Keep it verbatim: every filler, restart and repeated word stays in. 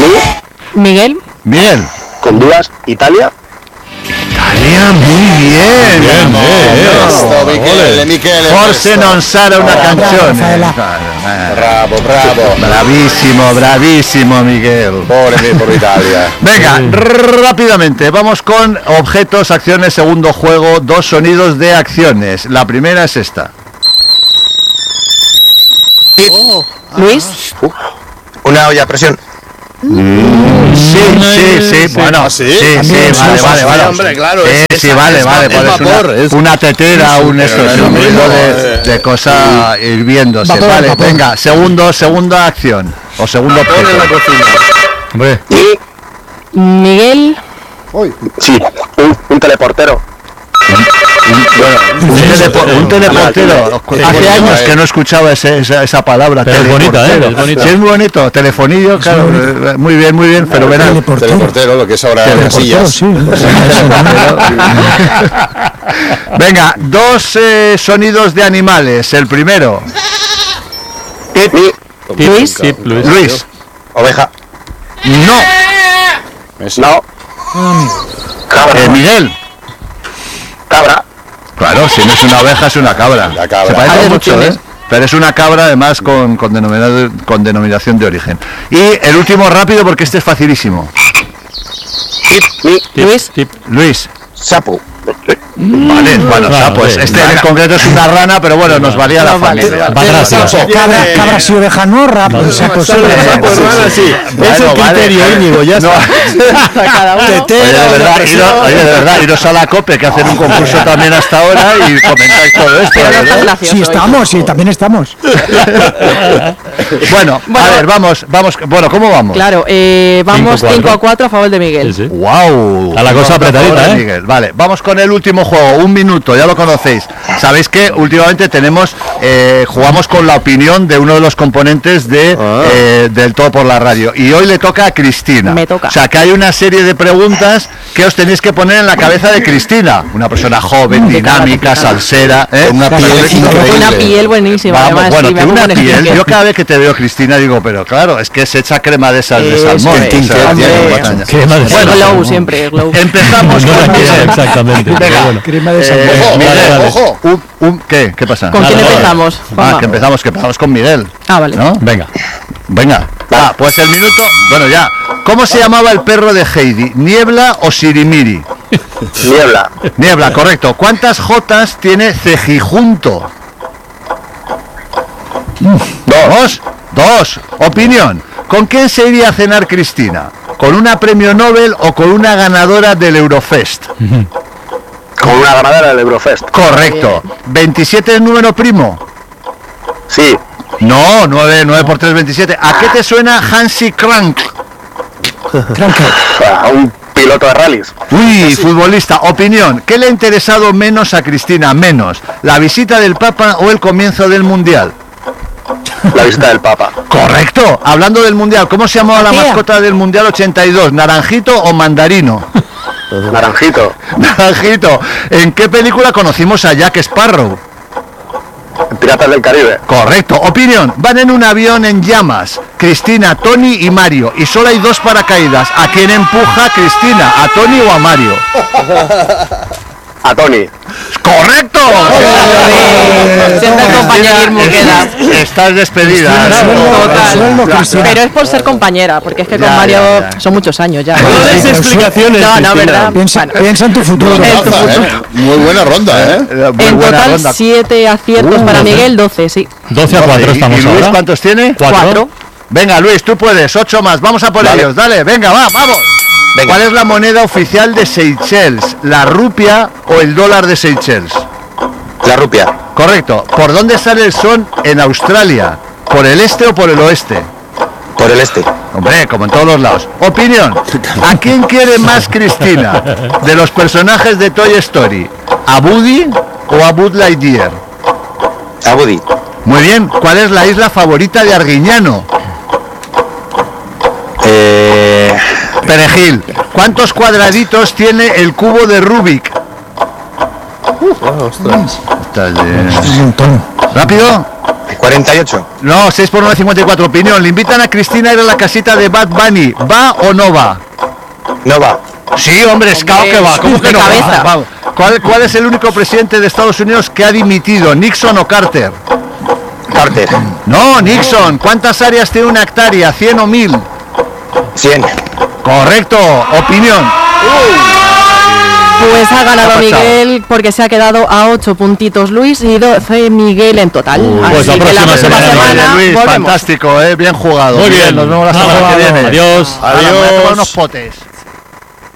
Miguel. Miguel. Con dudas, Italia. Italia, muy bien. Bien, no, eh, no. Michele, Michele. Forse non sarà una canzone. Bravo, bravo. Bravísimo, bravísimo, Miguel. Pobre mí por Italia. Venga, rápidamente, vamos con objetos, acciones, segundo juego, dos sonidos de acciones. La primera es esta. Oh. Luis. Uh, una olla a presión. Mm, sí, sí, sí, bueno, ¿Ah, sí, sí? sí, sí, vale, vale, vale. Hombre, claro. Sí, es, sí, es, vale, es, vale, es pues vapor, una, es una tetera, un esto, es un ruido de, de cosa hirviéndose. Vapor, Vale, vapor. venga, segundo, segunda acción o segundo objeto. en la cocina. Hombre, Y, Miguel. sí, un, un teleportero. un, telepo- un teleportero. Hace años que no escuchaba ese, esa, esa palabra. Pero es bonita, ¿eh? teleportero. Es bonita. Sí, es muy bonito. Telefonillo, claro. eh, Muy bien, muy bien, fenomenal. Teleportero. Teleportero, lo que es ahora Teleportero, casillas. sí. Venga, dos eh, sonidos de animales. El primero, Y, Luis. Tip, Luis. Luis. oveja. No. Eso. No. Cabra. Eh, Miguel. Cabra. Claro, si no es una oveja, es una cabra. La cabra. Se parece Hay mucho, ¿eh? opciones. Pero es una cabra, además, con, con, denominado- con denominación de origen. Y el último rápido, porque este es facilísimo. Mi, Luis. Tip. Luis. sapo. Vale, bueno, Claro, pues sí. este en concreto es una rana, pero bueno, nos valía la No, vale. familia. Va atrás, sí. Cabra, cabra y oveja no, rap, o sea, pues, Sapo, sapo, sí, rana, sí. sí. Bueno, Es el vale. criterio, Íñigo, ya No. está. Cada uno. Oye, de verdad, iros, oye, de verdad, iros a la COPE, que hacen un concurso también hasta ahora y comentáis todo esto. Pero no ¿verdad? estás gracioso. sí hoy. estamos, sí, también estamos. Bueno, a Bueno. ver, vamos, vamos, bueno, ¿cómo vamos? Claro, eh, vamos Cinco, cinco cuatro. a cuatro a favor de Miguel. Sí, sí. ¡Wow! A la cosa apretadita, ¿eh? Miguel. Vale, vamos con el último juego, un minuto, ya lo conocéis. Sabéis que últimamente tenemos, eh, jugamos con la opinión de uno de los componentes de eh, del Todo por la Radio. Y hoy le toca a Cristina. Me toca. O sea, que hay una serie de preguntas que os tenéis que poner en la cabeza de Cristina. Una persona joven, dinámica, salsera, ¿eh? Con una piel increíble. Una piel buenísima, Vamos, además. bueno, sí, me tiene pongo una en piel. sticker. Yo cada vez que te veo, Cristina, digo, pero claro, es que se echa crema de esas de Eso salmón. es, o sea, hombre. tiene montaña. Crema de El salmón. glow siempre, glow. Empezamos No con la quiero Miguel. exactamente. pero Venga, bueno. Crema de Eh, salmón. Ojo, Miguel, vale, vale. ojo. un, un- ¿qué? ¿Qué pasa? ¿Con Nada, quién nada. empezamos? Ah, Juanma? que empezamos, que empezamos con Miguel. Ah, vale. ¿No? Venga. Venga. Ah, pues el minuto. Bueno, ya. ¿Cómo se llamaba el perro de Heidi? ¿Niebla o Sirimiri? Niebla. Niebla, correcto. ¿Cuántas jotas tiene Cejijunto? Dos. Dos. Opinión. ¿Con quién se iría a cenar Cristina? ¿Con una premio Nobel o con una ganadora del Eurofest? Con una ganadora del Eurofest. Correcto. ¿veintisiete es número primo? Sí. No, nueve, nueve por tres, veintisiete. ¿A qué te suena Hansi Crank? A un piloto de rallies. Uy, futbolista. Opinión. ¿Qué le ha interesado menos a Cristina? Menos. ¿La visita del Papa o el comienzo del Mundial? La visita del Papa. Correcto. Hablando del Mundial, ¿cómo se llamaba la Ea. mascota del Mundial ochenta y dos? ¿Naranjito o Mandarino? Naranjito. Naranjito. ¿En qué película conocimos a Jack Sparrow? Piratas del Caribe. Correcto. Opinión. Van en un avión en llamas. Cristina, Tony y Mario. Y solo hay dos paracaídas. ¿A quién empuja Cristina? ¿A Tony o a Mario? A Tony. ¡Correcto! Siempre el compañerismo queda. Estás despedida. Sueldo, Total. Cristina. Pero es por ser compañera, porque es que con Ya, Mario ya, ya. son muchos años ya. No des explicaciones, No, no, Cristina. ¿verdad? Piensa, Bueno. piensa en tu futuro. En tu Ronda, futuro. ¿eh? Muy buena ronda, ¿eh? Muy En buena total, ronda. siete aciertos Uh, para doce. Miguel, doce, sí. doce a cuatro ¿Y- estamos ¿Y Luis ahora. cuántos tiene? Cuatro. Cuatro. Venga, Luis, tú puedes. Ocho más. Vamos a por Vale. ellos. Dale, venga, va, vamos. Venga. ¿Cuál es la moneda oficial de Seychelles? ¿La rupia o el dólar de Seychelles? La rupia. Correcto. ¿Por dónde sale el sol en Australia? ¿Por el este o por el oeste? Por el este. Hombre, como en todos los lados. Opinión. ¿A quién quiere más Cristina de los personajes de Toy Story? ¿A Woody o a Buzz Lightyear? A Woody. Muy bien. ¿Cuál es la isla favorita de Arguiñano? Eh, Perejil. ¿Cuántos cuadraditos tiene el cubo de Rubik? Estás de- Un montón. ¿Rápido? cuarenta y ocho. No, seis por nueve, cincuenta y cuatro. Opinión. Le invitan a Cristina a ir a la casita de Bad Bunny. ¿Va o no va? No va. Sí, hombre, Scout que va. ¿Cómo que de no cabeza. va? Va. ¿Cuál, ¿Cuál es el único presidente de Estados Unidos que ha dimitido? ¿Nixon o Carter? Carter. No, Nixon. ¿Cuántas áreas tiene una hectárea? ¿cien o mil? cien. Correcto. Opinión. Pues ha ganado ¿Qué ha pasado? Miguel porque se ha quedado a ocho puntitos Luis y doce Miguel en total. pues Así la que la próxima próxima semana, semana Luis, volvemos. fantástico, eh, bien jugado. Muy bien. Nos vemos la Ha semana que jugado. viene. Adiós. Ahora, me voy a tomar Adiós. unos potes.